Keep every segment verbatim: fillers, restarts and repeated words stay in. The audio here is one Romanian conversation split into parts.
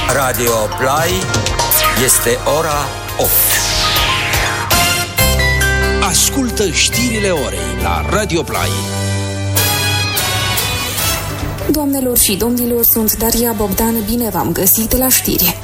Radio Play este ora opt. Ascultă știrile orei la Radio Play. Doamnelor și domnilor, sunt Daria Bogdan, bine v-am găsit la știri.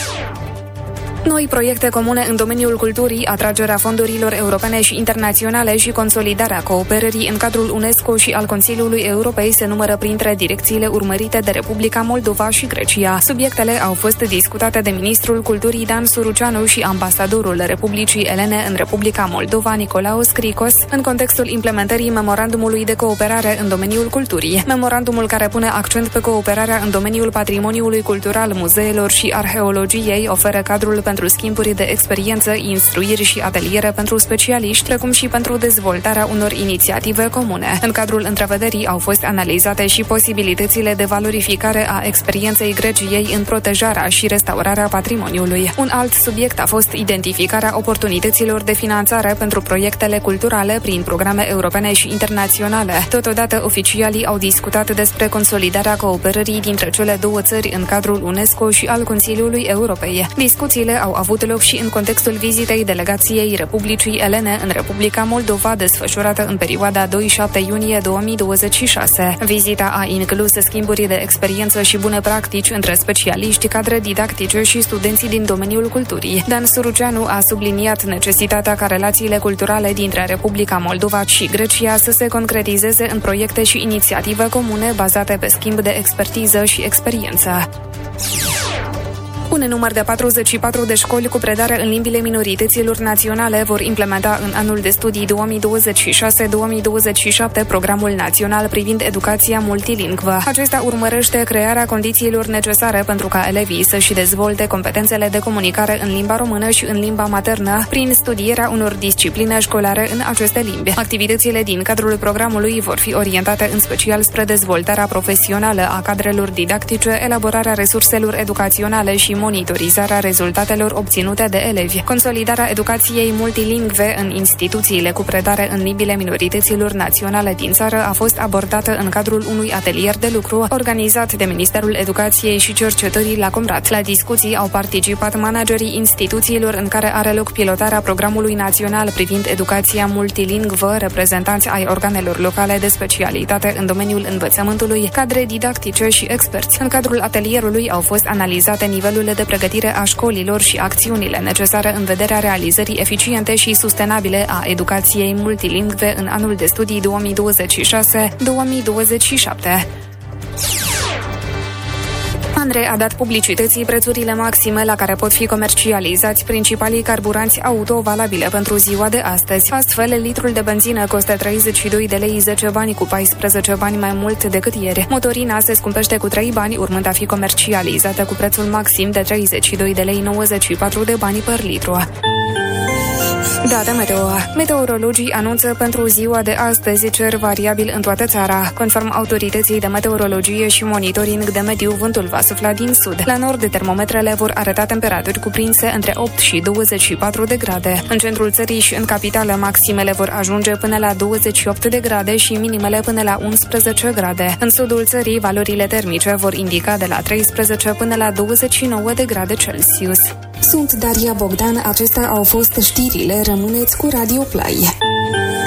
Noi proiecte comune în domeniul culturii, atragerea fondurilor europene și internaționale și consolidarea cooperării în cadrul UNESCO și al Consiliului Europei se numără printre direcțiile urmărite de Republica Moldova și Grecia. Subiectele au fost discutate de ministrul culturii Dan Suruceanu și ambasadorul Republicii Elene în Republica Moldova, Nicolaos Cricos, în contextul implementării memorandumului de cooperare în domeniul culturii. Memorandumul care pune accent pe cooperarea în domeniul patrimoniului cultural, muzeelor și arheologiei oferă cadrul pentru pentru schimburi de experiență, instruiri și ateliere pentru specialiști, precum și pentru dezvoltarea unor inițiative comune. În cadrul întrevederii au fost analizate și posibilitățile de valorificare a experienței Greciei în protejarea și restaurarea patrimoniului. Un alt subiect a fost identificarea oportunităților de finanțare pentru proiectele culturale prin programe europene și internaționale. Totodată, oficialii au discutat despre consolidarea cooperării dintre cele două țări în cadrul UNESCO și al Consiliului Europei. Discuțiile au avut loc și în contextul vizitei delegației Republicii Elene în Republica Moldova, desfășurată în perioada doi șapte iunie două mii douăzeci și șase. Vizita a inclus schimburi de experiență și bune practici între specialiști, cadre didactice și studenții din domeniul culturii. Dan Suruceanu a subliniat necesitatea ca relațiile culturale dintre Republica Moldova și Grecia să se concretizeze în proiecte și inițiative comune bazate pe schimb de expertiză și experiență. Un număr de patruzeci și patru de școli cu predare în limbile minorităților naționale vor implementa în anul de studii două mii douăzeci și șase două mii douăzeci și șapte programul național privind educația multilingvă. Acesta urmărește crearea condițiilor necesare pentru ca elevii să-și dezvolte competențele de comunicare în limba română și în limba maternă prin studierea unor discipline școlare în aceste limbi. Activitățile din cadrul programului vor fi orientate în special spre dezvoltarea profesională a cadrelor didactice, elaborarea resurselor educaționale și monitorizarea rezultatelor obținute de elevi. Consolidarea educației multilingve în instituțiile cu predare în limbile minorităților naționale din țară a fost abordată în cadrul unui atelier de lucru organizat de Ministerul Educației și Cercetării la Comrat. La discuții au participat managerii instituțiilor în care are loc pilotarea programului național privind educația multilingvă, reprezentanți ai organelor locale de specialitate în domeniul învățământului, cadre didactice și experți. În cadrul atelierului au fost analizate nivelul de pregătire a școlilor și acțiunile necesare în vederea realizării eficiente și sustenabile a educației multilingve în anul de studii două mii douăzeci și șase două mii douăzeci și șapte. ANRE a dat publicității prețurile maxime la care pot fi comercializați principalii carburanți auto valabile pentru ziua de astăzi. Astfel, litrul de benzină costă treizeci și doi de lei zece bani, cu paisprezece bani mai mult decât ieri. Motorina se scumpește cu trei bani, urmând a fi comercializată cu prețul maxim de treizeci și doi de lei nouăzeci și patru de bani per litru. Data meteo. Meteorologii anunță pentru ziua de astăzi cer variabil în toată țara. Conform autorității de meteorologie și monitoring de mediu, vântul va sufla din sud. La nord, termometrele vor arăta temperaturi cuprinse între opt și douăzeci și patru de grade. În centrul țării și în capitală, maximele vor ajunge până la douăzeci și opt de grade și minimele până la unsprezece grade. În sudul țării, valorile termice vor indica de la treisprezece până la douăzeci și nouă de grade Celsius. Sunt Daria Bogdan, acestea au fost știrile. Rămâneți cu Radio Play.